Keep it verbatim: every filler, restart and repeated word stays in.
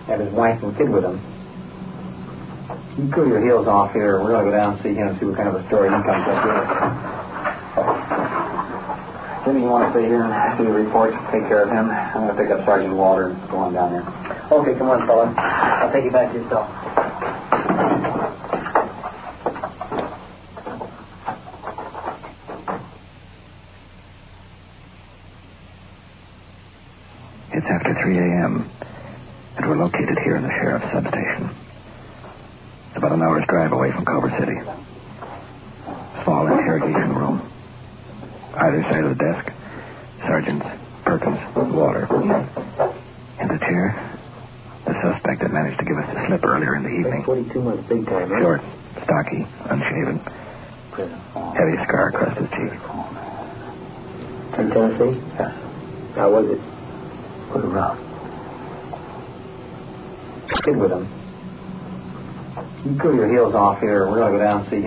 Had his wife and kid with him. You cool your heels off here. We're going to go down and see him and see what kind of a story he comes up with. Jimmy, you want to stay here and do the report? Take care of him. I'm going to pick up Sergeant Walter and go on down there. Okay, come on, fella. I'll take you back to your cell. It's after three a.m., and we're located here in the sheriff's substation. It's about an hour's drive away from Culver City. Small interrogation room. Either side of the desk, Sergeants Perkins, Water. In the chair, the suspect that managed to give us the slip earlier in the evening. forty-two months big time, right? Short, stocky, unshaven. Heavy scar across his cheek. From Tennessee? Yes. How was it? Pretty rough. Kid with him. You cool your heels off here. We're going to go down and see him.